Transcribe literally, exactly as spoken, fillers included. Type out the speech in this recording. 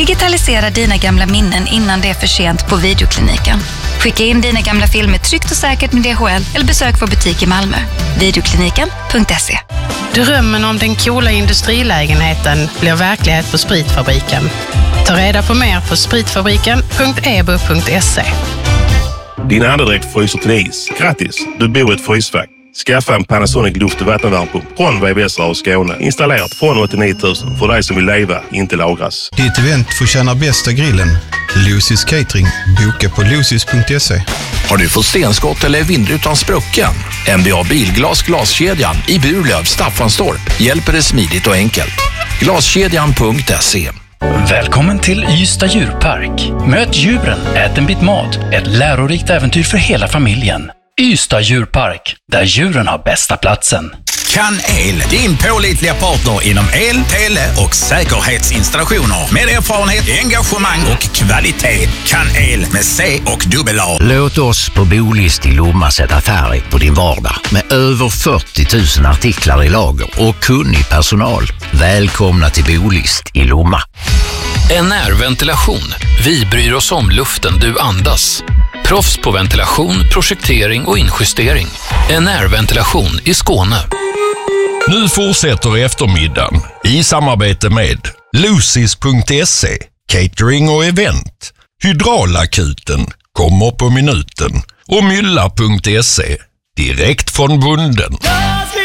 Digitalisera dina gamla minnen innan det är för sent på Videokliniken. Skicka in dina gamla filmer tryggt och säkert med D H L eller besök vår butik i Malmö. Videokliniken punkt se. Drömmen om den coola industrilägenheten blir verklighet på Spritfabriken. Ta reda på mer på spritfabriken punkt e b u punkt se. Din andedräkt fryser till is. Grattis, du bor i ett frysfack. Skaffa en Panasonic luft- och vattenvärmepump från V V S och Skåne. Installerat från åttionio tusen för dig som vill leva, inte lagras. Ditt event förtjänar bästa grillen. Lucy's Catering. Boka på lucys punkt se. Har du fått stenskott eller vindrutan sprucken? M B A Bilglas Glaskedjan i Burlöv, Staffanstorp hjälper dig smidigt och enkelt. Glaskedjan punkt se. Välkommen till Ystad djurpark. Möt djuren, ät en bit mat. Ett lärorikt äventyr för hela familjen. Ystad djurpark, där djuren har bästa platsen. Kan El, din pålitliga partner inom el, tele och säkerhetsinstallationer. Med erfarenhet, engagemang och kvalitet. Kan El med C och dubbel A. Låt oss på Bolist i Lomma sätta färg på din vardag. Med över fyrtio tusen artiklar i lager och kunnig personal. Välkomna till Bolist i Lomma. N R-ventilation. Vi bryr oss om luften du andas. Proffs på ventilation, projektering och injustering. N R-ventilation i Skåne. Nu fortsätter eftermiddagen i samarbete med lucys punkt se, catering och event. Hydraulakuten kommer på minuten och mylla punkt se, direkt från bunden.